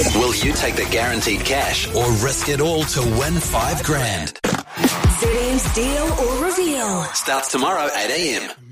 Will you take the guaranteed cash or risk it all to win $5 grand? ZM's Deal or Reveal Starts tomorrow 8 a.m.